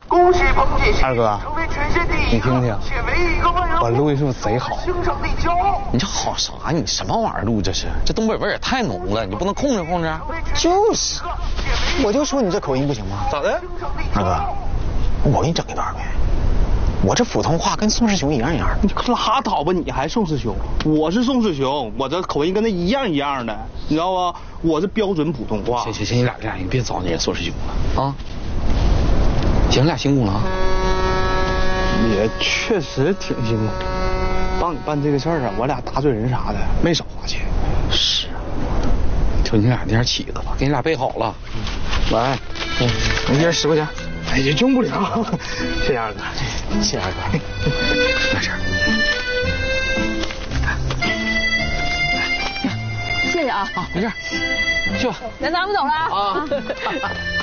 恭喜彭锦熙二哥， 成为全县第一你听听， 且唯一一个万人我录的是不是贼好？ 兴盛的骄傲。 你这好啥？你什么玩意儿录这是？这东北味儿也太浓了，你不能控制控制？ 就是，我就说你这口音不行吗？ 咋的？ 二哥，我给你整一段呗。我这普通话跟宋世雄一样。 你拉倒吧，你还宋世雄？我是宋世雄，我这口音跟他一样的，你知道吗？我是标准普通话。 行，你俩你别找那人宋世雄了啊！行，你俩辛苦了啊！ 也确实挺辛苦，帮你办这个事儿啊，我俩打嘴人啥的没少花钱。 是啊，就你俩那点起子吧，给你俩备好了。来， 一人10块钱。 哎，也用不了。谢谢二哥， 谢谢二哥。 没事。 谢谢啊。 没事，去吧。 那咱们走了啊。